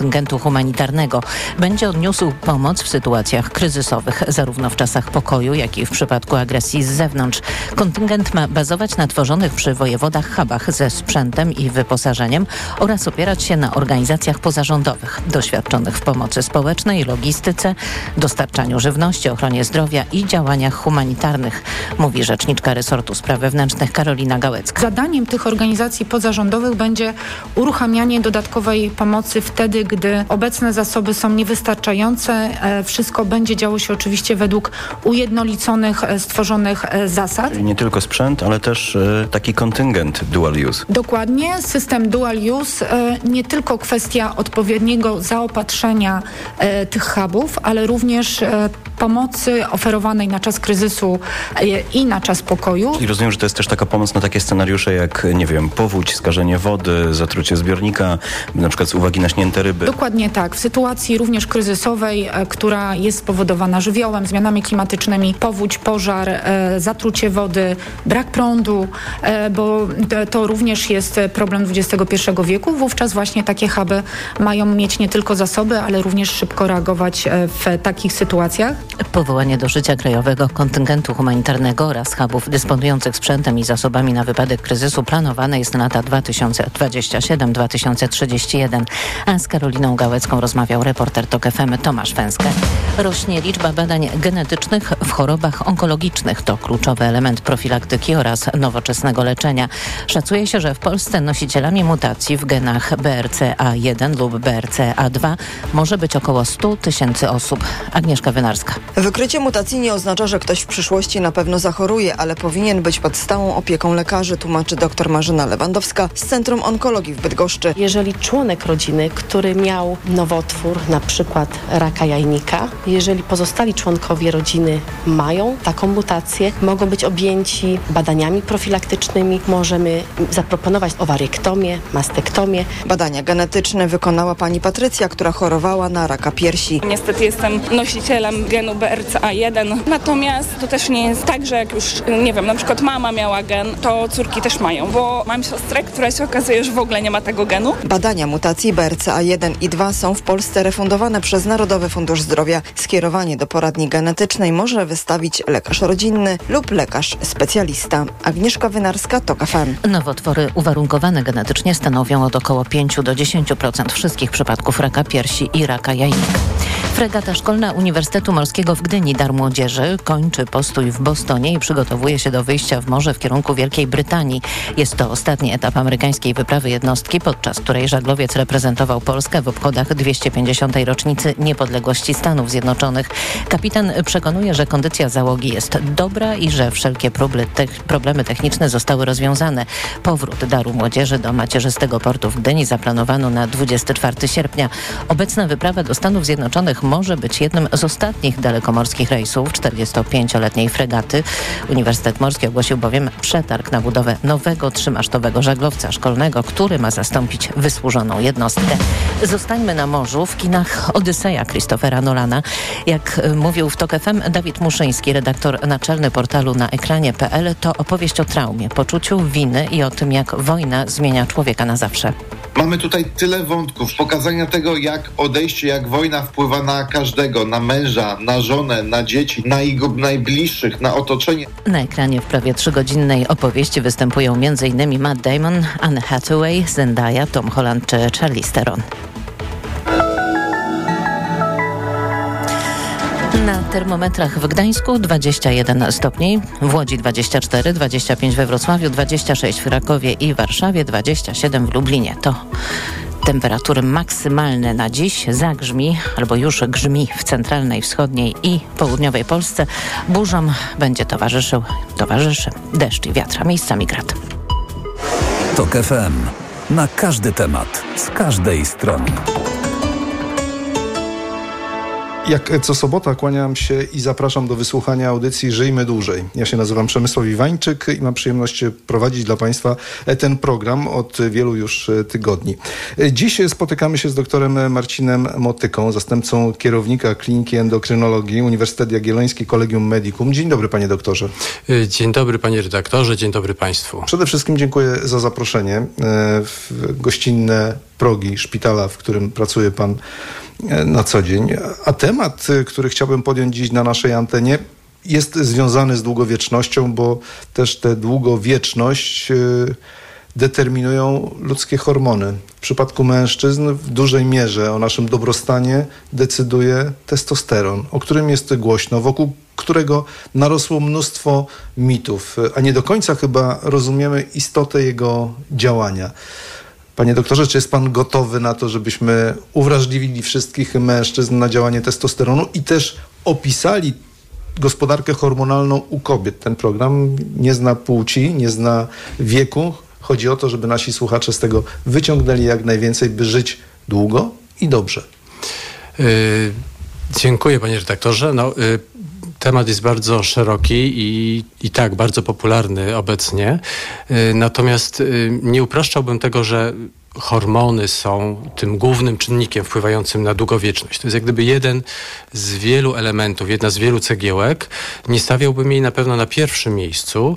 kontyngentu humanitarnego. Będzie odniósł pomoc w sytuacjach kryzysowych, zarówno w czasach pokoju, jak i w przypadku agresji z zewnątrz. Kontyngent ma bazować na tworzonych przy wojewodach hubach ze sprzętem i wyposażeniem oraz opierać się na organizacjach pozarządowych, doświadczonych w pomocy społecznej, logistyce, dostarczaniu żywności, ochronie zdrowia i działaniach humanitarnych, mówi rzeczniczka resortu spraw wewnętrznych Karolina Gałecka. Zadaniem tych organizacji pozarządowych będzie uruchamianie dodatkowej pomocy wtedy, gdy obecne zasoby są niewystarczające. Wszystko będzie działo się oczywiście według ujednoliconych, stworzonych zasad. Czyli nie tylko sprzęt, ale też taki kontyngent dual use. Dokładnie. System dual use, nie tylko kwestia odpowiedniego zaopatrzenia tych hubów, ale również pomocy oferowanej na czas kryzysu i na czas pokoju. I rozumiem, że to jest też taka pomoc na takie scenariusze jak, nie wiem, powódź, skażenie wody, zatrucie zbiornika, na przykład z uwagi na śnięte ryby. Dokładnie tak. W sytuacji również kryzysowej, która jest spowodowana żywiołem, zmianami klimatycznymi, powódź, pożar, zatrucie wody, brak prądu, bo to również jest problem XXI wieku. Wówczas właśnie takie huby mają mieć nie tylko zasoby, ale również szybko reagować w takich sytuacjach. Powołanie do życia krajowego kontyngentu humanitarnego oraz hubów dysponujących sprzętem i zasobami na wypadek kryzysu planowane jest na lata 2027-2031. A z Karoliną Gałecką rozmawiał reporter TOK FM Tomasz Fęskę. Rośnie liczba badań genetycznych w chorobach onkologicznych. To kluczowy element profilaktyki oraz nowoczesnego leczenia. Szacuje się, że w Polsce nosicielami mutacji w genach BRCA1 lub BRCA2 może być około 100 000 osób. Agnieszka Wynarska. Wykrycie mutacji nie oznacza, że ktoś w przyszłości na pewno zachoruje, ale powinien być pod stałą opieką lekarzy, tłumaczy dr Marzena Lewandowska z Centrum Onkologii w Bydgoszczy. Jeżeli członek rodziny, który miał nowotwór, na przykład raka jajnika, jeżeli pozostali członkowie rodziny mają taką mutację, mogą być objęci badaniami profilaktycznymi. Możemy zaproponować owariektomię, mastektomię. Badania genetyczne wykonała pani Patrycja, która chorowała na raka piersi. Niestety jestem nosicielem genu BRCA1, natomiast to też nie jest tak, że jak już, nie wiem, na przykład mama miała gen, to córki też mają, bo mam siostrę, która się okazuje, że w ogóle nie ma tego genu. Badania mutacji BRCA1 i 2 są w Polsce refundowane przez Narodowy Fundusz Zdrowia. Skierowanie do poradni genetycznej może wystawić lekarz rodzinny lub lekarz specjalista. Agnieszka Wynarska, TOK FM. Nowotwory uwarunkowane genetycznie stanowią od około 5 do 10% wszystkich przypadków raka piersi i raka jajnika. Fregata szkolna Uniwersytetu Morskiego w Gdyni Dar Młodzieży kończy postój w Bostonie i przygotowuje się do wyjścia w morze w kierunku Wielkiej Brytanii. Jest to ostatni etap amerykańskiej wyprawy jednostki, podczas której żaglowiec reprezentował Polskę w obchodach 250. rocznicy niepodległości Stanów Zjednoczonych. Kapitan przekonuje, że kondycja załogi jest dobra i że wszelkie problemy techniczne zostały rozwiązane. Powrót Daru Młodzieży do macierzystego portu w Gdyni zaplanowano na 24 sierpnia. Obecna wyprawa do Stanów Zjednoczonych może być jednym z ostatnich dalekomorskich rejsów 45-letniej fregaty. Uniwersytet Morski ogłosił bowiem przetarg na budowę nowego 3-masztowego żaglowca szkolnego, który ma zastąpić wysłużoną jednostkę. Zostańmy na morzu. W kinach Odyseja Christophera Nolana. Jak mówił w TOK FM Dawid Muszyński, redaktor naczelny portalu naekranie.pl, to opowieść o traumie, poczuciu winy i o tym, jak wojna zmienia człowieka na zawsze. Mamy tutaj tyle wątków, pokazania tego, jak odejście, jak wojna wpływa na każdego, na męża, na żonę, na dzieci, na jego najbliższych, na otoczenie. Na ekranie w prawie 3-godzinnej opowieści występują m.in. Matt Damon, Anne Hathaway, Zendaya, Tom Holland czy Charlize Theron. Na termometrach w Gdańsku 21 stopni, w Łodzi 24, 25 we Wrocławiu, 26 w Krakowie i Warszawie, 27 w Lublinie. To temperatury maksymalne na dziś. Zagrzmi albo już grzmi w centralnej, wschodniej i południowej Polsce. Burzom będzie towarzyszy deszcz i wiatr, a miejscami grad. TOK FM. Na każdy temat, z każdej strony. Jak co sobota kłaniam się i zapraszam do wysłuchania audycji Żyjmy Dłużej. Ja się nazywam Przemysław Iwańczyk i mam przyjemność prowadzić dla Państwa ten program od wielu już tygodni. Dziś spotykamy się z doktorem Marcinem Motyką, zastępcą kierownika Kliniki Endokrynologii Uniwersytet Jagielloński Collegium Medicum. Dzień dobry, panie doktorze. Dzień dobry, panie redaktorze, dzień dobry państwu. Przede wszystkim dziękuję za zaproszenie gościnne progi szpitala, w którym pracuje pan na co dzień. A temat, który chciałbym podjąć dziś na naszej antenie, jest związany z długowiecznością, bo też tę długowieczność determinują ludzkie hormony. W przypadku mężczyzn w dużej mierze o naszym dobrostanie decyduje testosteron, o którym jest głośno, wokół którego narosło mnóstwo mitów, a nie do końca chyba rozumiemy istotę jego działania. Panie doktorze, czy jest pan gotowy na to, żebyśmy uwrażliwili wszystkich mężczyzn na działanie testosteronu i też opisali gospodarkę hormonalną u kobiet? Ten program nie zna płci, nie zna wieku. Chodzi o to, żeby nasi słuchacze z tego wyciągnęli jak najwięcej, by żyć długo i dobrze. Dziękuję, panie redaktorze. Temat jest bardzo szeroki i tak, bardzo popularny obecnie. Natomiast nie upraszczałbym tego, że hormony są tym głównym czynnikiem wpływającym na długowieczność. To jest jak gdyby jeden z wielu elementów, jedna z wielu cegiełek. Nie stawiałbym jej na pewno na pierwszym miejscu.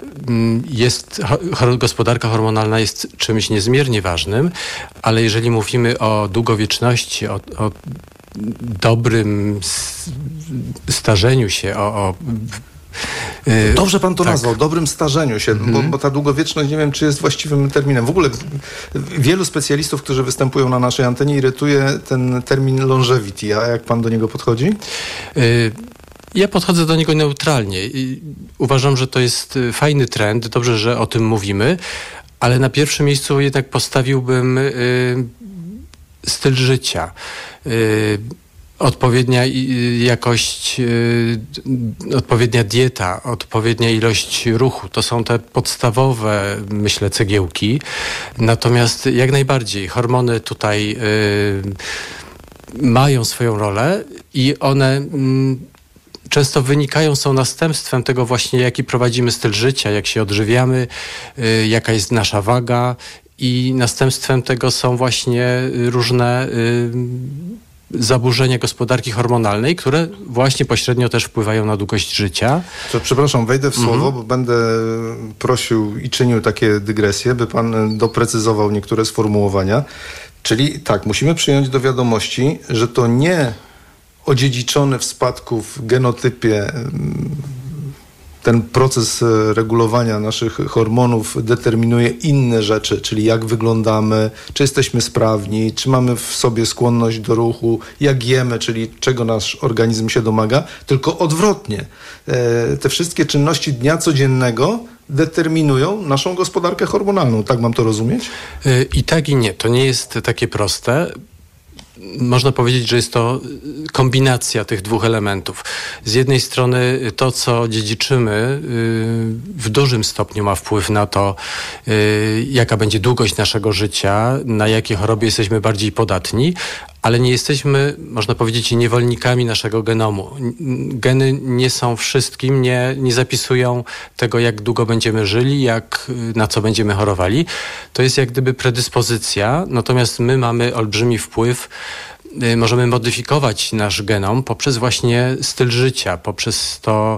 Gospodarka hormonalna jest czymś niezmiernie ważnym, ale jeżeli mówimy o długowieczności, o dobrym starzeniu się, Dobrze pan to nazwał, dobrym starzeniu się, bo ta długowieczność, nie wiem, czy jest właściwym terminem. W ogóle wielu specjalistów, którzy występują na naszej antenie, irytuje ten termin longevity. A jak pan do niego podchodzi? Ja podchodzę do niego neutralnie. Uważam, że to jest fajny trend, dobrze, że o tym mówimy, ale na pierwszym miejscu jednak postawiłbym styl życia. Odpowiednia jakość, odpowiednia dieta, odpowiednia ilość ruchu. To są te podstawowe, myślę, cegiełki. Natomiast jak najbardziej hormony tutaj mają swoją rolę i one często są następstwem tego właśnie, jaki prowadzimy styl życia, jak się odżywiamy, jaka jest nasza waga i następstwem tego są właśnie różne zaburzenia gospodarki hormonalnej, które właśnie pośrednio też wpływają na długość życia. To, przepraszam, wejdę w słowo, bo będę prosił i czynił takie dygresje, by pan doprecyzował niektóre sformułowania. Czyli tak, musimy przyjąć do wiadomości, że to nie odziedziczony w spadku w genotypie ten proces regulowania naszych hormonów determinuje inne rzeczy, czyli jak wyglądamy, czy jesteśmy sprawni, czy mamy w sobie skłonność do ruchu, jak jemy, czyli czego nasz organizm się domaga, tylko odwrotnie. Te wszystkie czynności dnia codziennego determinują naszą gospodarkę hormonalną. Tak mam to rozumieć? I tak i nie. To nie jest takie proste. Można powiedzieć, że jest to kombinacja tych dwóch elementów. Z jednej strony to, co dziedziczymy, w dużym stopniu ma wpływ na to, jaka będzie długość naszego życia, na jakie choroby jesteśmy bardziej podatni, ale nie jesteśmy, można powiedzieć, niewolnikami naszego genomu. Geny nie są wszystkim, nie zapisują tego, jak długo będziemy żyli, na co będziemy chorowali. To jest jak gdyby predyspozycja, natomiast my mamy olbrzymi wpływ. Możemy modyfikować nasz genom poprzez właśnie styl życia, poprzez to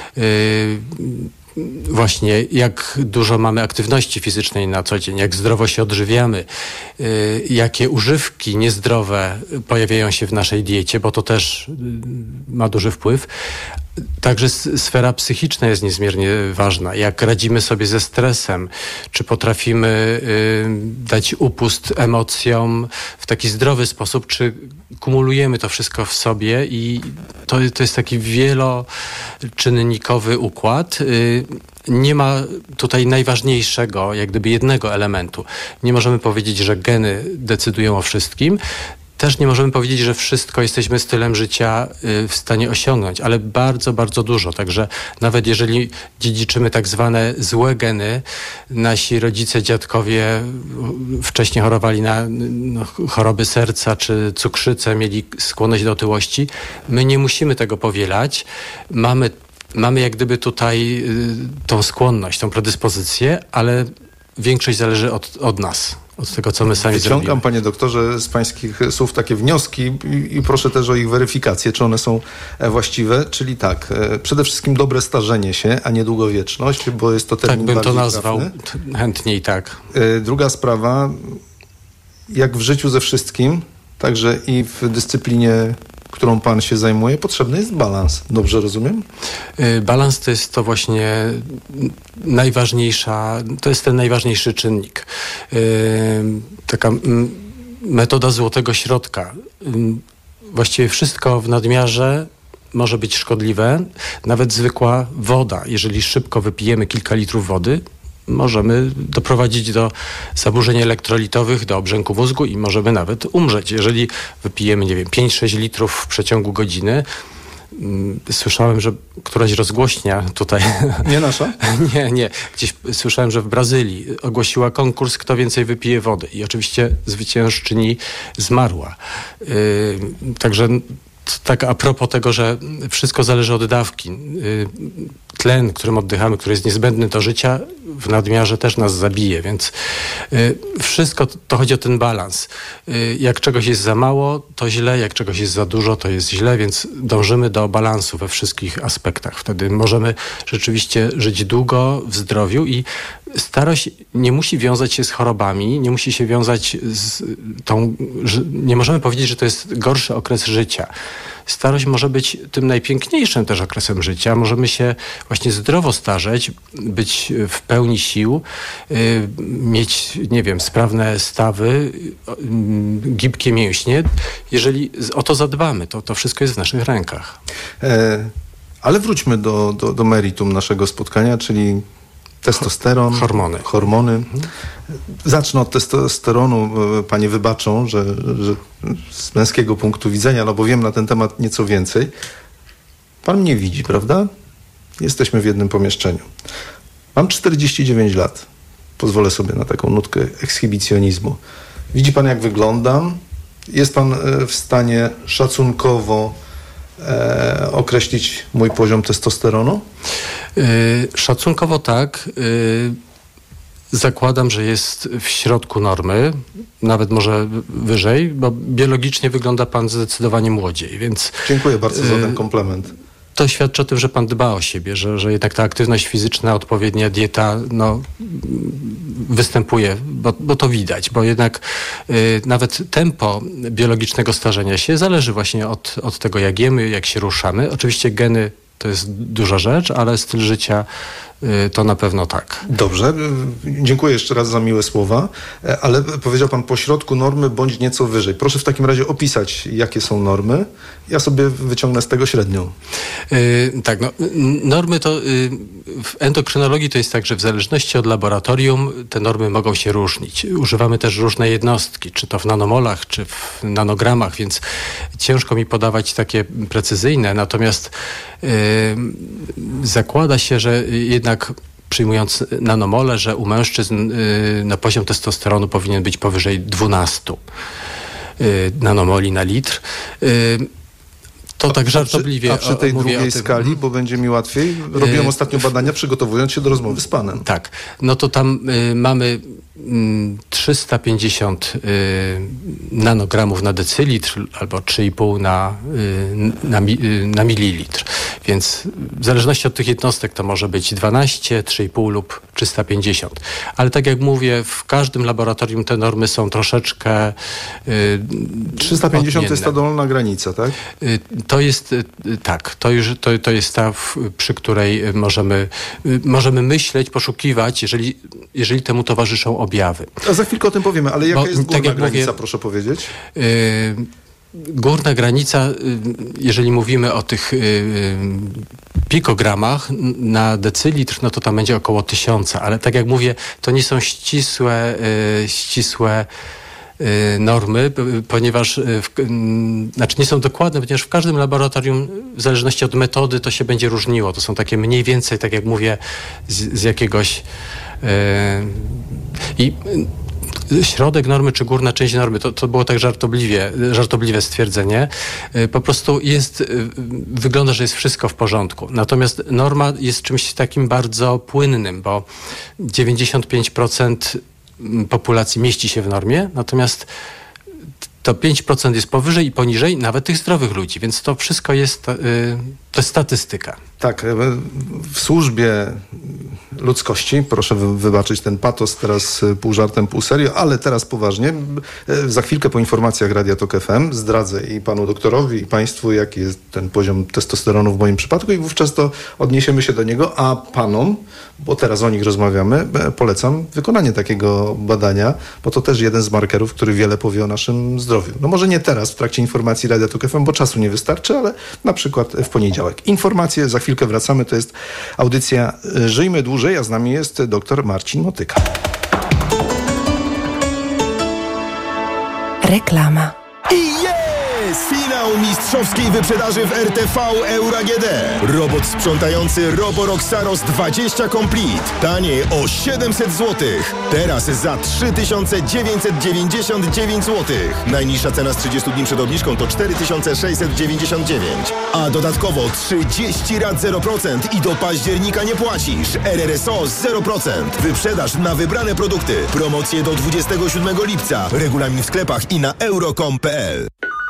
właśnie jak dużo mamy aktywności fizycznej na co dzień, jak zdrowo się odżywiamy, jakie używki niezdrowe pojawiają się w naszej diecie, bo to też ma duży wpływ. Także sfera psychiczna jest niezmiernie ważna. Jak radzimy sobie ze stresem, czy potrafimy dać upust emocjom w taki zdrowy sposób, czy kumulujemy to wszystko w sobie i to jest taki wieloczynnikowy układ. Nie ma tutaj najważniejszego, jak gdyby jednego elementu. Nie możemy powiedzieć, że geny decydują o wszystkim. Też nie możemy powiedzieć, że wszystko jesteśmy stylem życia w stanie osiągnąć, ale bardzo, bardzo dużo. Także nawet jeżeli dziedziczymy tak zwane złe geny, nasi rodzice, dziadkowie wcześniej chorowali na choroby serca czy cukrzycę, mieli skłonność do otyłości, my nie musimy tego powielać. Mamy jak gdyby tutaj tą skłonność, tą predyspozycję, ale większość zależy od nas. Od tego, co my sami zrobimy. Wyciągam, panie doktorze, z pańskich słów takie wnioski i proszę też o ich weryfikację, czy one są właściwe. Czyli tak, przede wszystkim dobre starzenie się, a nie długowieczność, bo jest to termin bardziej trafny. Tak bym to nazwał, chętniej tak. Druga sprawa, jak w życiu ze wszystkim, także i w dyscyplinie, którą pan się zajmuje, potrzebny jest balans. Dobrze rozumiem? Balans to jest to właśnie to jest ten najważniejszy czynnik. Taka metoda złotego środka. Właściwie wszystko w nadmiarze może być szkodliwe. Nawet zwykła woda. Jeżeli szybko wypijemy kilka litrów wody, możemy doprowadzić do zaburzeń elektrolitowych, do obrzęku mózgu i możemy nawet umrzeć. Jeżeli wypijemy, 5-6 litrów w przeciągu godziny, słyszałem, że któraś rozgłośnia tutaj... Nie nasza? Nie. Gdzieś słyszałem, że w Brazylii ogłosiła konkurs, kto więcej wypije wody. I oczywiście zwyciężczyni zmarła. Także tak a propos tego, że wszystko zależy od dawki. Tlen, którym oddychamy, który jest niezbędny do życia, w nadmiarze też nas zabije, więc wszystko to chodzi o ten balans. Jak czegoś jest za mało, to źle, jak czegoś jest za dużo, to jest źle, więc dążymy do balansu we wszystkich aspektach. Wtedy możemy rzeczywiście żyć długo w zdrowiu i starość nie musi wiązać się z chorobami, nie musi się wiązać z nie możemy powiedzieć, że to jest gorszy okres życia. Starość może być tym najpiękniejszym też okresem życia. Możemy się właśnie zdrowo starzeć, być w pełni sił, mieć, sprawne stawy, gibkie mięśnie. Jeżeli o to zadbamy, to wszystko jest w naszych rękach. Ale wróćmy do meritum naszego spotkania, czyli testosteron, hormony. Zacznę od testosteronu. Panie wybaczą, że z męskiego punktu widzenia, bo wiem na ten temat nieco więcej. Pan mnie widzi, prawda? Jesteśmy w jednym pomieszczeniu. Mam 49 lat. Pozwolę sobie na taką nutkę ekshibicjonizmu. Widzi pan, jak wyglądam? Jest pan w stanie szacunkowo określić mój poziom testosteronu? Szacunkowo tak. Zakładam, że jest w środku normy, nawet może wyżej, bo biologicznie wygląda pan zdecydowanie młodziej, więc... Dziękuję bardzo za ten komplement. To świadczy o tym, że pan dba o siebie, że jednak ta aktywność fizyczna, odpowiednia dieta występuje, bo to widać, bo jednak nawet tempo biologicznego starzenia się zależy właśnie od tego, jak jemy, jak się ruszamy. Oczywiście geny to jest duża rzecz, ale styl życia to na pewno tak. Dobrze, dziękuję jeszcze raz za miłe słowa, ale powiedział pan pośrodku normy bądź nieco wyżej. Proszę w takim razie opisać, jakie są normy. Ja sobie wyciągnę z tego średnią. Tak, normy to w endokrynologii to jest tak, że w zależności od laboratorium te normy mogą się różnić. Używamy też różne jednostki, czy to w nanomolach, czy w nanogramach, więc ciężko mi podawać takie precyzyjne, natomiast zakłada się, że jednak przyjmując nanomole, że u mężczyzn poziom testosteronu powinien być powyżej 12 nanomoli na litr. To tak żartobliwie. A przy tej drugiej skali, bo będzie mi łatwiej, robiłem ostatnio badania, przygotowując się do rozmowy z panem. Tak, no to tam mamy 350 nanogramów na decylitr albo 3,5 na mililitr. Więc w zależności od tych jednostek to może być 12, 3,5 lub 350. Ale tak jak mówię, w każdym laboratorium te normy są troszeczkę 350 odmienne. To jest ta dolna granica, tak? To jest tak, to jest ta, przy której możemy myśleć, poszukiwać, jeżeli temu towarzyszą objawy. A za chwilkę o tym powiemy, ale jaka jest górna granica, proszę powiedzieć? Górna granica, jeżeli mówimy o tych pikogramach na decylitr, no to tam będzie około 1000, ale tak jak mówię, to nie są ścisłe normy, ponieważ nie są dokładne, ponieważ w każdym laboratorium w zależności od metody to się będzie różniło. To są takie mniej więcej, tak jak mówię, z jakiegoś i środek normy czy górna część normy, to było tak żartobliwe stwierdzenie. Po prostu wygląda, że jest wszystko w porządku. Natomiast norma jest czymś takim bardzo płynnym, bo 95% populacji mieści się w normie, natomiast to 5% jest powyżej i poniżej nawet tych zdrowych ludzi, więc to wszystko jest, to jest statystyka. Tak, w służbie ludzkości, proszę wybaczyć ten patos teraz pół żartem, pół serio, ale teraz poważnie. Za chwilkę po informacjach Radia Tok FM zdradzę i panu doktorowi, i państwu, jaki jest ten poziom testosteronu w moim przypadku i wówczas to odniesiemy się do niego, a panom, bo teraz o nich rozmawiamy, polecam wykonanie takiego badania, bo to też jeden z markerów, który wiele powie o naszym zdrowiu. No może nie teraz w trakcie informacji Radia Tok FM, bo czasu nie wystarczy, ale na przykład w poniedziałek. Informacje, za chwilkę wracamy, to jest audycja Żyjmy Dłużej, a z nami jest dr Marcin Motyka. Reklama. I jest! Finał mistrzowskiej wyprzedaży w RTV Euro AGD. Robot sprzątający Roborock Saros 20 Complete. Taniej o 700 zł. Teraz za 3999 zł. Najniższa cena z 30 dni przed obniżką to 4699. A dodatkowo 30 rat 0% i do października nie płacisz. RRSO 0%. Wyprzedaż na wybrane produkty. Promocje do 27 lipca. Regulamin w sklepach i na euro.com.pl.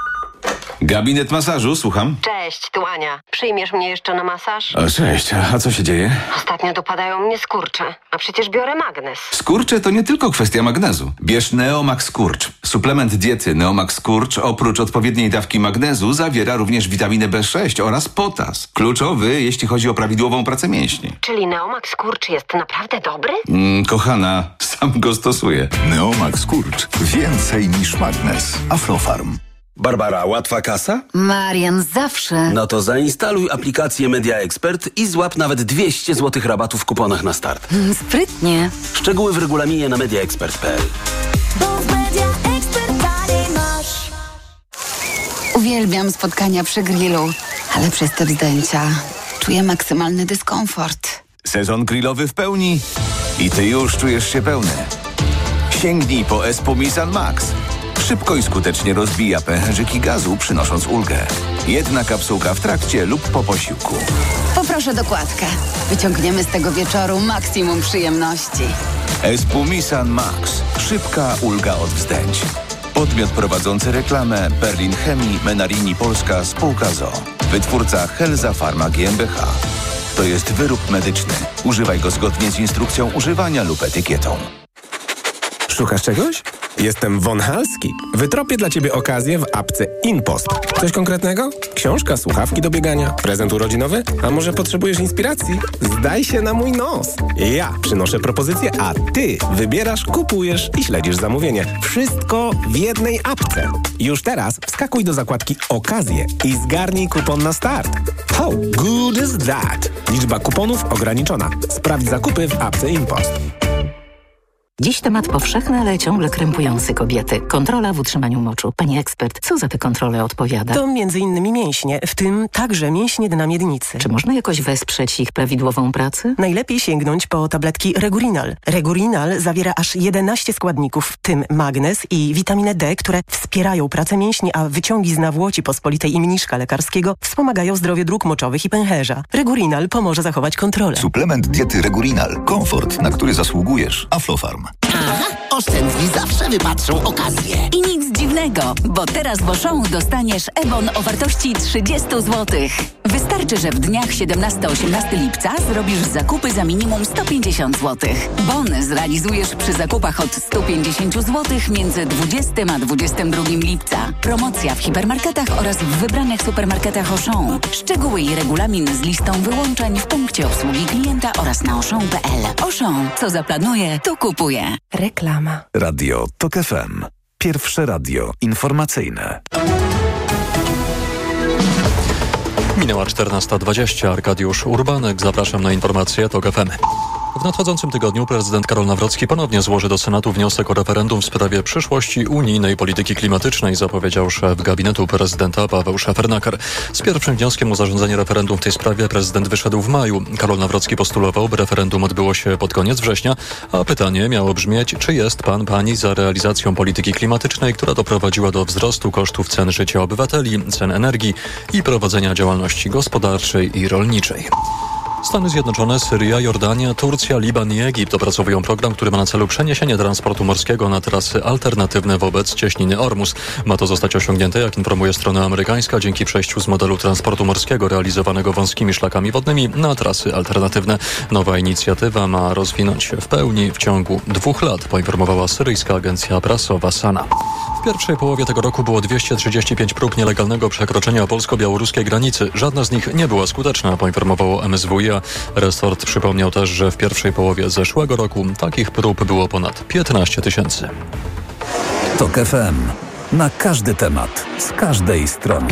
Gabinet masażu, słucham. Cześć, tu Ania. Przyjmiesz mnie jeszcze na masaż? Cześć, a co się dzieje? Ostatnio dopadają mnie skurcze, a przecież biorę magnes. Skurcze to nie tylko kwestia magnezu. Bierz Neomax Skurcz. Suplement diety Neomax Skurcz oprócz odpowiedniej dawki magnezu zawiera również witaminę B6 oraz potas. Kluczowy, jeśli chodzi o prawidłową pracę mięśni. Czyli Neomax Skurcz jest naprawdę dobry? Kochana, sam go stosuję. Neomax Skurcz. Więcej niż magnes. Aflofarm. Barbara, łatwa kasa? Marian, zawsze. No to zainstaluj aplikację Media Expert i złap nawet 200 zł rabatu w kuponach na start. Sprytnie. Szczegóły w regulaminie na mediaexpert.pl. Bo w Media Expert masz. Uwielbiam spotkania przy grillu, ale przez te wzdęcia czuję maksymalny dyskomfort. Sezon grillowy w pełni i ty już czujesz się pełny. Sięgnij po Espumisan Max. Szybko i skutecznie rozbija pęcherzyki gazu, przynosząc ulgę. Jedna kapsułka w trakcie lub po posiłku. Poproszę dokładkę. Wyciągniemy z tego wieczoru maksimum przyjemności. Espumisan Max. Szybka ulga od wzdęć. Podmiot prowadzący reklamę Berlin Chemii, Menarini Polska, spółka ZOO. Wytwórca Helza Pharma GmbH. To jest wyrób medyczny. Używaj go zgodnie z instrukcją używania lub etykietą. Szukasz czegoś? Jestem Von Halski. Wytropię dla Ciebie okazję w apce InPost. Coś konkretnego? Książka, słuchawki do biegania, prezent urodzinowy? A może potrzebujesz inspiracji? Zdaj się na mój nos. Ja przynoszę propozycję, a Ty wybierasz, kupujesz i śledzisz zamówienie. Wszystko w jednej apce. Już teraz wskakuj do zakładki Okazje i zgarnij kupon na start. How good is that? Liczba kuponów ograniczona. Sprawdź zakupy w apce InPost. Dziś temat powszechny, ale ciągle krępujący kobiety. Kontrola w utrzymaniu moczu. Pani ekspert, co za te kontrole odpowiada? To m.in. mięśnie, w tym także mięśnie dna miednicy. Czy można jakoś wesprzeć ich prawidłową pracę? Najlepiej sięgnąć po tabletki Regurinal. Regurinal zawiera aż 11 składników, w tym magnez i witaminę D, które wspierają pracę mięśni, a wyciągi z nawłoci pospolitej i mniszka lekarskiego wspomagają zdrowie dróg moczowych i pęcherza. Regurinal pomoże zachować kontrolę. Suplement diety Regurinal. Komfort, na który zasługujesz. Aflofarm. Aha, oszczędni zawsze wypatrzą okazję. I nic dziwnego, bo teraz w Auchan dostaniesz e-bon o wartości 30 zł. Wystarczy, że w dniach 17-18 lipca zrobisz zakupy za minimum 150 zł. Bon zrealizujesz przy zakupach od 150 zł między 20 a 22 lipca. Promocja w hipermarketach oraz w wybranych supermarketach Auchan. Szczegóły i regulamin z listą wyłączeń w punkcie obsługi klienta oraz na auchan.pl. Auchan, co zaplanuje, to kupuje. Reklama. Radio Tok FM. Pierwsze radio informacyjne. Minęła 14:20. Arkadiusz Urbanek. Zapraszam na informacje Tok FM. W nadchodzącym tygodniu prezydent Karol Nawrocki ponownie złoży do Senatu wniosek o referendum w sprawie przyszłości unijnej polityki klimatycznej, zapowiedział szef gabinetu prezydenta Paweł Szefernaker. Z pierwszym wnioskiem o zarządzenie referendum w tej sprawie prezydent wyszedł w maju. Karol Nawrocki postulował, by referendum odbyło się pod koniec września, a pytanie miało brzmieć, czy jest pan, pani za realizacją polityki klimatycznej, która doprowadziła do wzrostu kosztów cen życia obywateli, cen energii i prowadzenia działalności gospodarczej i rolniczej. Stany Zjednoczone, Syria, Jordania, Turcja, Liban i Egipt opracowują program, który ma na celu przeniesienie transportu morskiego na trasy alternatywne wobec cieśniny Ormus. Ma to zostać osiągnięte, jak informuje strona amerykańska, dzięki przejściu z modelu transportu morskiego realizowanego wąskimi szlakami wodnymi na trasy alternatywne. Nowa inicjatywa ma rozwinąć się w pełni w ciągu 2 lat, poinformowała syryjska agencja prasowa Sana. W pierwszej połowie tego roku było 235 prób nielegalnego przekroczenia polsko-białoruskiej granicy. Żadna z nich nie była skuteczna, poinformowało MSWiA. Resort przypomniał też, że w pierwszej połowie zeszłego roku takich prób było ponad 15 000. TOK FM. Na każdy temat, z każdej strony.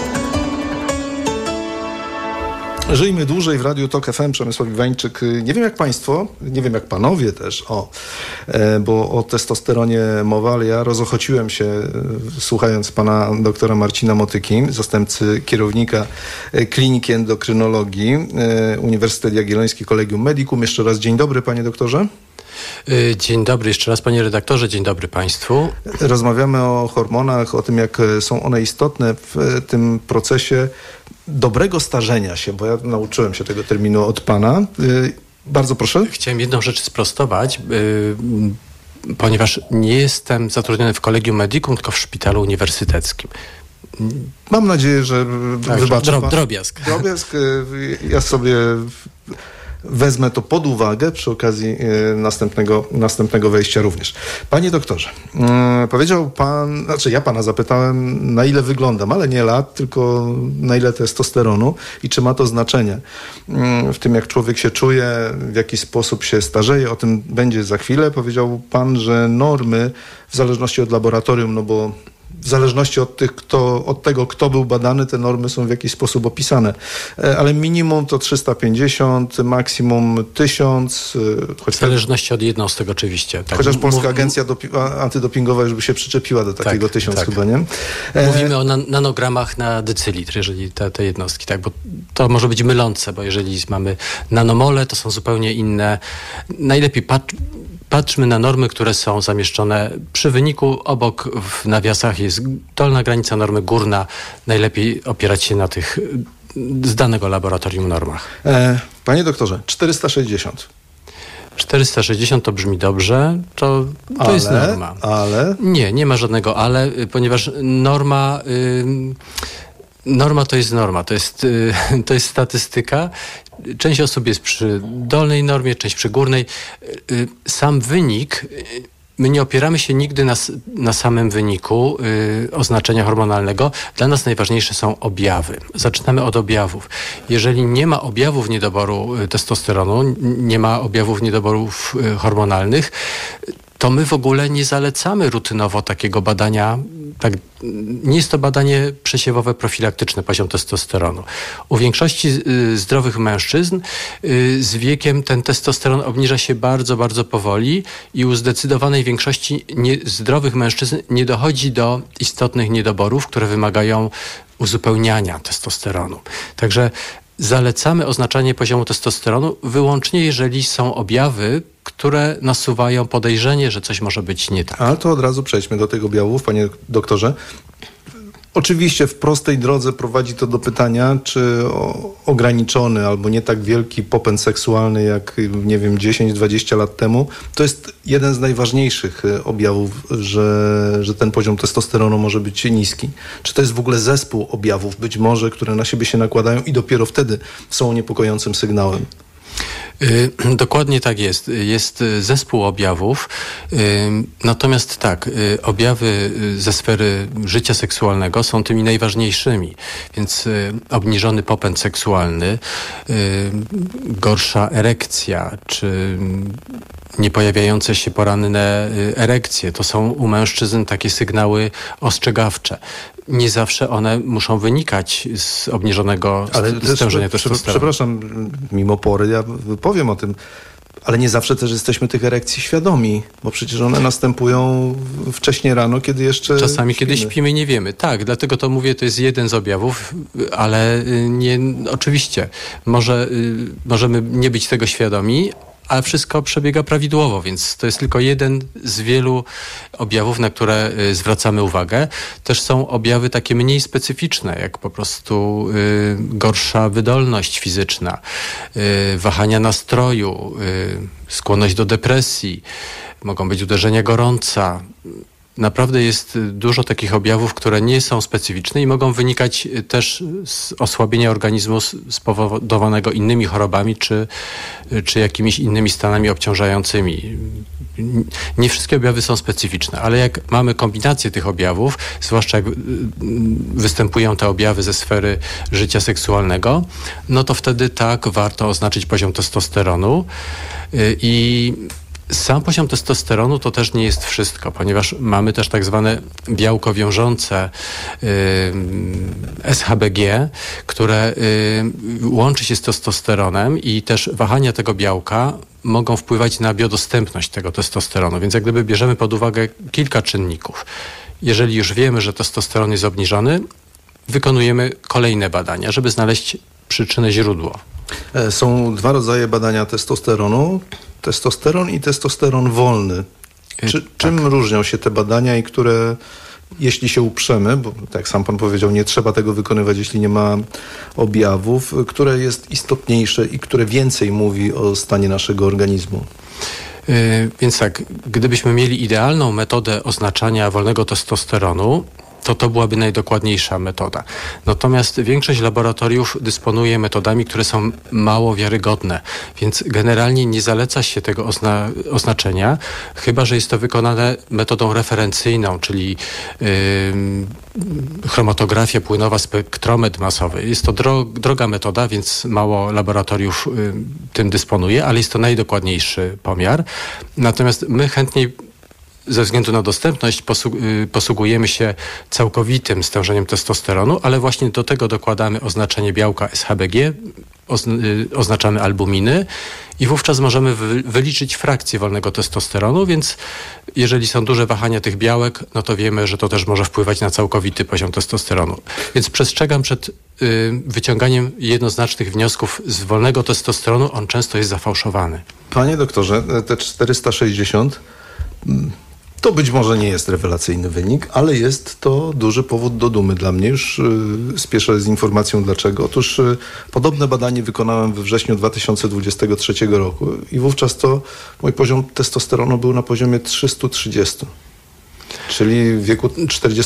Żyjmy dłużej w Radiu TOK FM, Przemysław Iwańczyk. Nie wiem jak państwo, nie wiem jak panowie też, bo o testosteronie mowa, ale ja rozochociłem się słuchając pana doktora Marcina Motyki, zastępcy kierownika Kliniki Endokrynologii Uniwersytet Jagielloński Collegium Medicum. Jeszcze raz dzień dobry, panie doktorze. Dzień dobry jeszcze raz, panie redaktorze, dzień dobry państwu. Rozmawiamy o hormonach, o tym, jak są one istotne w tym procesie dobrego starzenia się, bo ja nauczyłem się tego terminu od pana. Bardzo proszę. Chciałem jedną rzecz sprostować, ponieważ nie jestem zatrudniony w Collegium Medicum, tylko w szpitalu uniwersyteckim. Mam nadzieję, że wybaczy pan. Drobiazg. Ja sobie wezmę to pod uwagę przy okazji następnego wejścia również. Panie doktorze, powiedział pan, ja pana zapytałem, na ile wyglądam, ale nie lat, tylko na ile testosteronu i czy ma to znaczenie w tym, jak człowiek się czuje, w jaki sposób się starzeje. O tym będzie za chwilę. Powiedział pan, że normy w zależności od laboratorium, no bo w zależności od tego, kto był badany, te normy są w jakiś sposób opisane. Ale minimum to 350, maksimum 1000. W zależności od jednostek oczywiście. Tak. Chociaż Polska Agencja Antydopingowa już by się przyczepiła do takiego 1000 chyba, nie? Mówimy o nanogramach na decylitr, jeżeli te jednostki, tak, bo to może być mylące, bo jeżeli mamy nanomole, to są zupełnie inne. Najlepiej patrzmy na normy, które są zamieszczone przy wyniku. Obok w nawiasach jest dolna granica normy, górna. Najlepiej opierać się na tych z danego laboratorium normach. Panie doktorze, 460. 460 to brzmi dobrze, to jest norma. Ale? Nie ma żadnego ale, ponieważ norma to jest norma, to jest statystyka. Część osób jest przy dolnej normie, część przy górnej. Sam wynik, my nie opieramy się nigdy na samym wyniku oznaczenia hormonalnego. Dla nas najważniejsze są objawy. Zaczynamy od objawów. Jeżeli nie ma objawów niedoboru testosteronu, nie ma objawów niedoborów hormonalnych, to my w ogóle nie zalecamy rutynowo takiego badania. Tak, nie jest to badanie przesiewowe profilaktyczne, poziom testosteronu. U większości zdrowych mężczyzn z wiekiem ten testosteron obniża się bardzo, bardzo powoli i u zdecydowanej większości zdrowych mężczyzn nie dochodzi do istotnych niedoborów, które wymagają uzupełniania testosteronu. Także zalecamy oznaczanie poziomu testosteronu wyłącznie, jeżeli są objawy, które nasuwają podejrzenie, że coś może być nie tak. Ale to od razu przejdźmy do tych objawów, panie doktorze. Oczywiście w prostej drodze prowadzi to do pytania, czy ograniczony albo nie tak wielki popęd seksualny jak, 10-20 lat temu, to jest jeden z najważniejszych objawów, że ten poziom testosteronu może być niski. Czy to jest w ogóle zespół objawów, być może, które na siebie się nakładają i dopiero wtedy są niepokojącym sygnałem? Dokładnie tak jest. Jest zespół objawów. Natomiast tak, objawy ze sfery życia seksualnego są tymi najważniejszymi. Więc obniżony popęd seksualny, gorsza erekcja, czy niepojawiające się poranne erekcje, to są u mężczyzn takie sygnały ostrzegawcze. Nie zawsze one muszą wynikać z obniżonego stężenia testosteronu. Przepraszam, mimo pory ja powiem o tym, ale nie zawsze też jesteśmy tych erekcji świadomi, bo przecież one następują wcześnie rano, kiedy jeszcze czasami, kiedy śpimy, nie wiemy. Tak, dlatego to mówię, to jest jeden z objawów, ale nie, oczywiście możemy nie być tego świadomi, ale wszystko przebiega prawidłowo, więc to jest tylko jeden z wielu objawów, na które zwracamy uwagę. Też są objawy takie mniej specyficzne, jak po prostu gorsza wydolność fizyczna, wahania nastroju, skłonność do depresji, mogą być uderzenia gorąca. Naprawdę jest dużo takich objawów, które nie są specyficzne i mogą wynikać też z osłabienia organizmu spowodowanego innymi chorobami czy jakimiś innymi stanami obciążającymi. Nie wszystkie objawy są specyficzne, ale jak mamy kombinację tych objawów, zwłaszcza jak występują te objawy ze sfery życia seksualnego, no to wtedy tak warto oznaczyć poziom testosteronu i sam poziom testosteronu to też nie jest wszystko, ponieważ mamy też tak zwane białko wiążące SHBG, które łączy się z testosteronem i też wahania tego białka mogą wpływać na biodostępność tego testosteronu. Więc jak gdyby bierzemy pod uwagę kilka czynników. Jeżeli już wiemy, że testosteron jest obniżony, wykonujemy kolejne badania, żeby znaleźć przyczynę, źródło. Są dwa rodzaje badania testosteronu. Testosteron i testosteron wolny. Czym różnią się te badania i które, jeśli się uprzemy, bo tak jak sam pan powiedział, nie trzeba tego wykonywać, jeśli nie ma objawów, które jest istotniejsze i które więcej mówi o stanie naszego organizmu? Więc tak, gdybyśmy mieli idealną metodę oznaczania wolnego testosteronu, to byłaby najdokładniejsza metoda. Natomiast większość laboratoriów dysponuje metodami, które są mało wiarygodne, więc generalnie nie zaleca się tego oznaczenia, chyba że jest to wykonane metodą referencyjną, czyli chromatografia płynowa, spektrometr masowy. Jest to droga metoda, więc mało laboratoriów tym dysponuje, ale jest to najdokładniejszy pomiar. Natomiast my chętniej ze względu na dostępność posługujemy się całkowitym stężeniem testosteronu, ale właśnie do tego dokładamy oznaczenie białka SHBG, oznaczamy albuminy i wówczas możemy wyliczyć frakcję wolnego testosteronu, więc jeżeli są duże wahania tych białek, no to wiemy, że to też może wpływać na całkowity poziom testosteronu. Więc przestrzegam przed wyciąganiem jednoznacznych wniosków z wolnego testosteronu, on często jest zafałszowany. Panie doktorze, te 460 to być może nie jest rewelacyjny wynik, ale jest to duży powód do dumy dla mnie. Już spieszę z informacją dlaczego. Otóż podobne badanie wykonałem we wrześniu 2023 roku i wówczas to mój poziom testosteronu był na poziomie 330. Czyli w wieku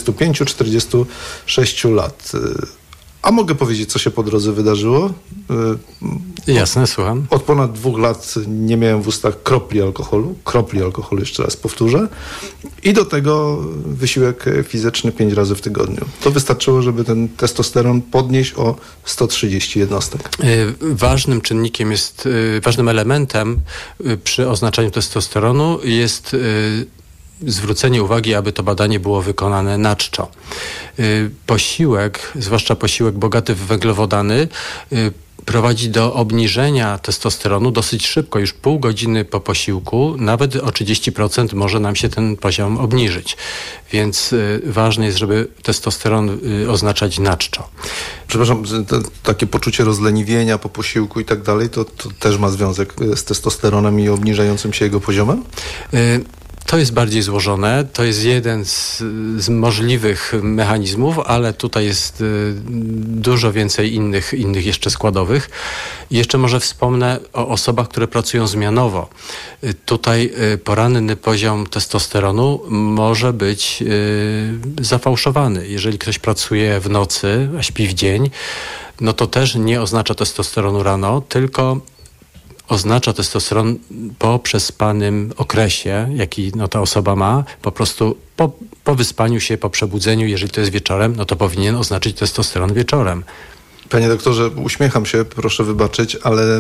45-46 lat. A mogę powiedzieć, co się po drodze wydarzyło? Jasne, słucham. Od ponad 2 lat nie miałem w ustach kropli alkoholu, jeszcze raz powtórzę. I do tego wysiłek fizyczny 5 razy w tygodniu. To wystarczyło, żeby ten testosteron podnieść o 130 jednostek. Ważnym czynnikiem jest, ważnym elementem przy oznaczaniu testosteronu jest zwrócenie uwagi, aby to badanie było wykonane na czczo. Posiłek, zwłaszcza posiłek bogaty w węglowodany, prowadzi do obniżenia testosteronu dosyć szybko, już pół godziny po posiłku, nawet o 30% może nam się ten poziom obniżyć. Więc ważne jest, żeby testosteron oznaczać na czczo. Przepraszam, takie poczucie rozleniwienia po posiłku i tak dalej, to też ma związek z testosteronem i obniżającym się jego poziomem? To jest bardziej złożone, to jest jeden z możliwych mechanizmów, ale tutaj jest dużo więcej innych jeszcze składowych. I jeszcze może wspomnę o osobach, które pracują zmianowo. Tutaj poranny poziom testosteronu może być zafałszowany. Jeżeli ktoś pracuje w nocy, a śpi w dzień, no to też nie oznacza testosteronu rano, tylko oznacza testosteron po przespanym okresie, jaki ta osoba ma, po prostu po wyspaniu się, po przebudzeniu, jeżeli to jest wieczorem, no to powinien oznaczyć testosteron wieczorem. Panie doktorze, uśmiecham się, proszę wybaczyć, ale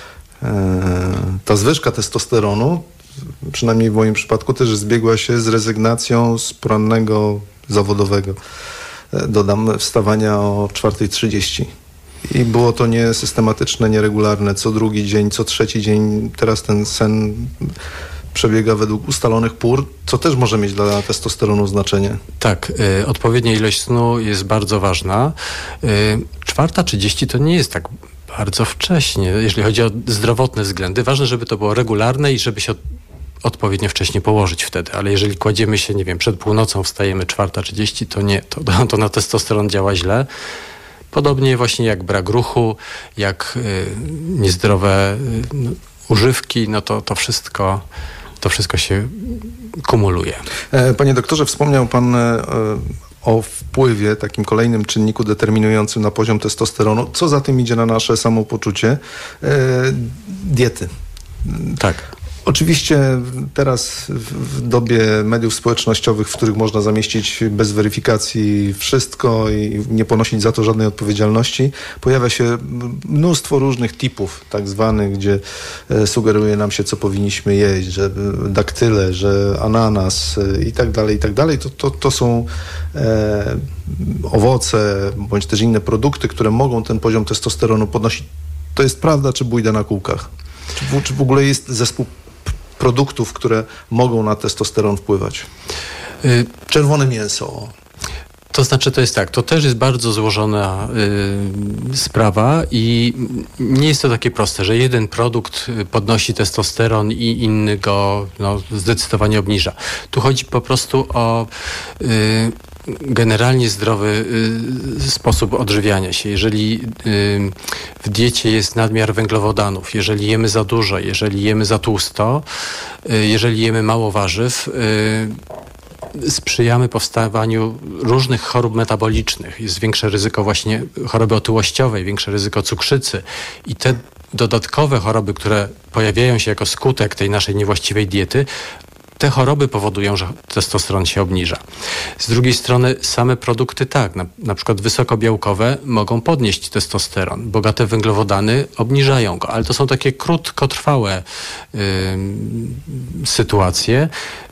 ta zwyżka testosteronu, przynajmniej w moim przypadku, też zbiegła się z rezygnacją z porannego zawodowego, dodam, wstawania o 4:30. I było to niesystematyczne, nieregularne, co drugi dzień, co trzeci dzień. Teraz ten sen przebiega według ustalonych pór, co też może mieć dla testosteronu znaczenie. Tak, odpowiednia ilość snu jest bardzo ważna. 4:30 to nie jest tak Bardzo wcześnie, jeżeli chodzi o zdrowotne względy. Ważne, żeby to było regularne i żeby się odpowiednio wcześnie położyć wtedy, ale jeżeli kładziemy się, nie wiem, przed północą, wstajemy 4:30, to nie, to na testosteron działa źle. Podobnie właśnie jak brak ruchu, jak niezdrowe używki, no to wszystko się kumuluje. Panie doktorze, wspomniał pan o wpływie, takim kolejnym czynniku determinującym na poziom testosteronu. Co za tym idzie na nasze samopoczucie? Diety. Tak. Oczywiście teraz w dobie mediów społecznościowych, w których można zamieścić bez weryfikacji wszystko i nie ponosić za to żadnej odpowiedzialności, pojawia się mnóstwo różnych tipów tak zwanych, gdzie sugeruje nam się, co powinniśmy jeść, że daktyle, że ananas i tak dalej. To są owoce bądź też inne produkty, które mogą ten poziom testosteronu podnosić. To jest prawda, czy bójda na kółkach? Czy w ogóle jest zespół produktów, które mogą na testosteron wpływać? Czerwone mięso. To znaczy, to jest tak, to też jest bardzo złożona sprawa i nie jest to takie proste, że jeden produkt podnosi testosteron i inny go zdecydowanie obniża. Tu chodzi po prostu o generalnie zdrowy sposób odżywiania się. Jeżeli w diecie jest nadmiar węglowodanów, jeżeli jemy za dużo, jeżeli jemy za tłusto, jeżeli jemy mało warzyw, sprzyjamy powstawaniu różnych chorób metabolicznych. Jest większe ryzyko właśnie choroby otyłościowej, większe ryzyko cukrzycy i te dodatkowe choroby, które pojawiają się jako skutek tej naszej niewłaściwej diety, te choroby powodują, że testosteron się obniża. Z drugiej strony same produkty na przykład wysokobiałkowe mogą podnieść testosteron. Bogate węglowodany obniżają go, ale to są takie krótkotrwałe sytuacje.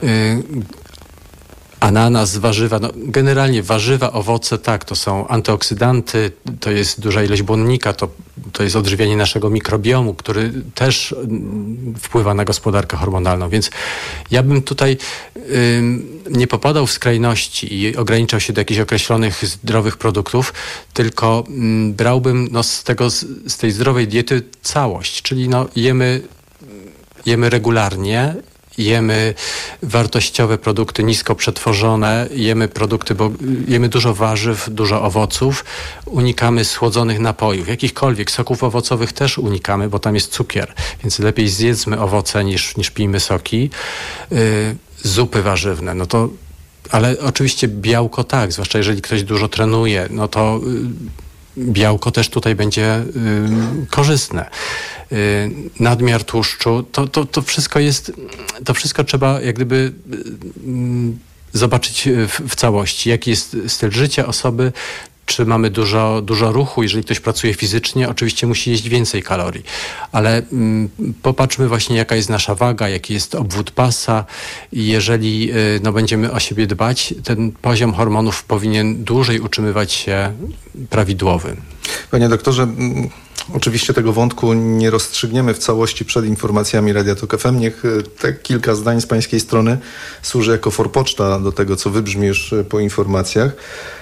Ananas, warzywa, generalnie warzywa, owoce, to są antyoksydanty, to jest duża ilość błonnika, to jest odżywianie naszego mikrobiomu, który też wpływa na gospodarkę hormonalną, więc ja bym tutaj nie popadał w skrajności i ograniczał się do jakichś określonych zdrowych produktów, tylko brałbym z tej zdrowej diety całość, czyli jemy regularnie, jemy wartościowe produkty nisko przetworzone, jemy dużo warzyw, dużo owoców, unikamy słodzonych napojów, jakichkolwiek, soków owocowych też unikamy, bo tam jest cukier, więc lepiej zjedzmy owoce niż pijmy soki. Zupy warzywne, ale oczywiście białko zwłaszcza jeżeli ktoś dużo trenuje, to białko też tutaj będzie korzystne. Nadmiar tłuszczu, to wszystko trzeba jak gdyby zobaczyć w całości. Jaki jest styl życia osoby, czy mamy dużo ruchu. Jeżeli ktoś pracuje fizycznie, oczywiście musi jeść więcej kalorii. Ale popatrzmy właśnie, jaka jest nasza waga, jaki jest obwód pasa. I jeżeli będziemy o siebie dbać, ten poziom hormonów powinien dłużej utrzymywać się prawidłowy. Panie doktorze, oczywiście tego wątku nie rozstrzygniemy w całości przed informacjami Radia Tok FM. Niech te kilka zdań z pańskiej strony służy jako forpoczta do tego, co wybrzmi już po informacjach.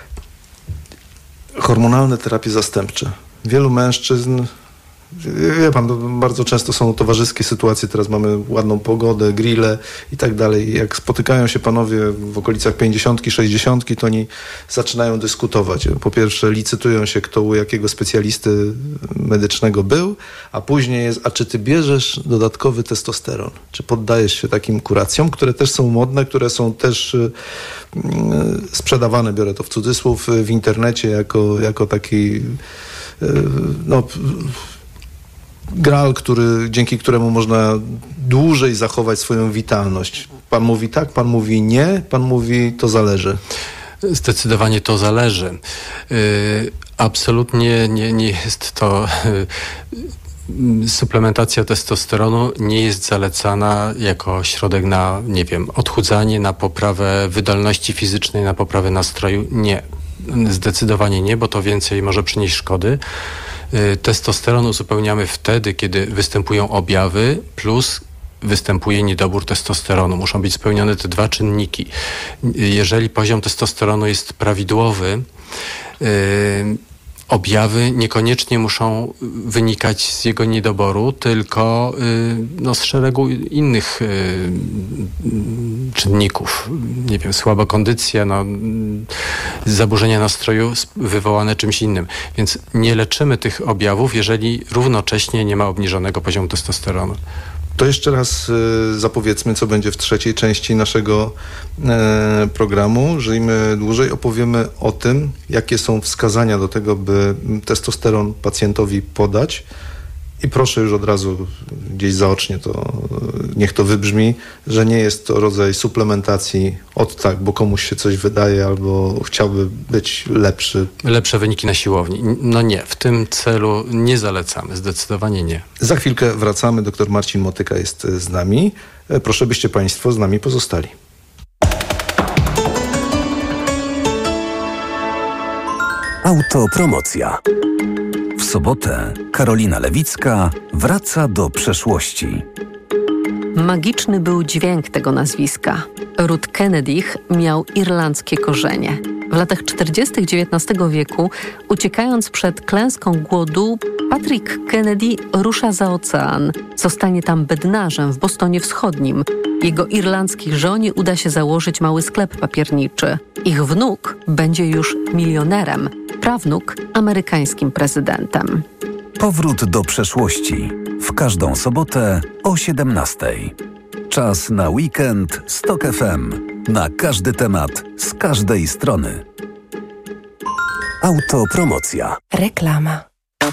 Hormonalne terapie zastępcze. Wielu mężczyzn, wie pan, bardzo często są towarzyskie sytuacje, teraz mamy ładną pogodę, grille i tak dalej. Jak spotykają się panowie w okolicach 50, 60, to oni zaczynają dyskutować. Po pierwsze licytują się, kto u jakiego specjalisty medycznego był, a później jest, a czy ty bierzesz dodatkowy testosteron? Czy poddajesz się takim kuracjom, które też są modne, które są też sprzedawane, biorę to w cudzysłów, w internecie jako taki gral, dzięki któremu można dłużej zachować swoją witalność. Pan mówi tak, pan mówi nie, pan mówi to zależy. Zdecydowanie to zależy. Absolutnie nie jest to... Suplementacja testosteronu nie jest zalecana jako środek na, odchudzanie, na poprawę wydolności fizycznej, na poprawę nastroju. Nie. Zdecydowanie nie, bo to więcej może przynieść szkody. Testosteron uzupełniamy wtedy, kiedy występują objawy plus występuje niedobór testosteronu. Muszą być spełnione te dwa czynniki. Jeżeli poziom testosteronu jest prawidłowy, objawy niekoniecznie muszą wynikać z jego niedoboru, tylko z szeregu innych czynników. Nie wiem, słaba kondycja, zaburzenia nastroju wywołane czymś innym. Więc nie leczymy tych objawów, jeżeli równocześnie nie ma obniżonego poziomu testosteronu. To jeszcze raz zapowiedzmy, co będzie w trzeciej części naszego programu. Żyjmy dłużej. Opowiemy o tym, jakie są wskazania do tego, by testosteron pacjentowi podać. I proszę już od razu gdzieś zaocznie niech to wybrzmi, że nie jest to rodzaj suplementacji bo komuś się coś wydaje albo chciałby być lepszy. Lepsze wyniki na siłowni. Nie, w tym celu nie zalecamy, zdecydowanie nie. Za chwilkę wracamy. Dr Marcin Motyka jest z nami. Proszę, byście Państwo z nami pozostali. Autopromocja. W sobotę Karolina Lewicka wraca do przeszłości. Magiczny był dźwięk tego nazwiska. Ród Kennedych miał irlandzkie korzenie. W latach 40. XIX wieku, uciekając przed klęską głodu, Patrick Kennedy rusza za ocean. Zostanie tam bednarzem w Bostonie Wschodnim. Jego irlandzkiej żonie uda się założyć mały sklep papierniczy. Ich wnuk będzie już milionerem, prawnuk amerykańskim prezydentem. Powrót do przeszłości. W każdą sobotę o 17:00. Czas na weekend z TOK FM. Na każdy temat, z każdej strony. Autopromocja. Reklama.